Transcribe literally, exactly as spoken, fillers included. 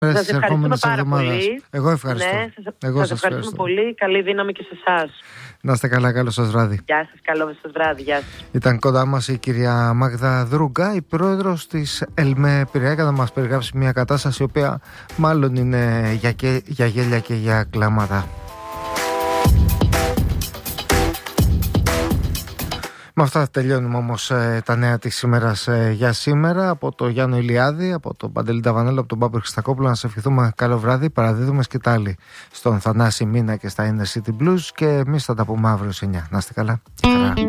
Σας ευχαριστούμε πάρα πολύ. Εγώ ευχαριστώ. Ναι, σας, Εγώ σας σας ευχαριστούμε ευχαριστώ. πολύ. Καλή δύναμη και σε εσάς. Να είστε καλά, καλό σας βράδυ. Γεια σας, καλό σας βράδυ. Γεια σας. Ήταν κοντά μας η κυρία Μάγδα Δρούγκα, η πρόεδρος της ΕΛΜΕ Πειραιά, για να μας περιγράψει μια κατάσταση η οποία μάλλον είναι για, και, για γέλια και για κλάματα. Με αυτά τελειώνουμε όμως ε, τα νέα της σήμερας ε, για σήμερα. Από το Γιάννο Ηλιάδη, από τον Παντελή Ταβανέλο, από τον Πάπη Χριστακόπουλο, να σε ευχηθούμε καλό βράδυ. Παραδίδουμε σκητάλη στον Θανάση Μίνα και στα Inner City Blues και εμείς θα τα πούμε αύριο σε εννιά. Να είστε καλά.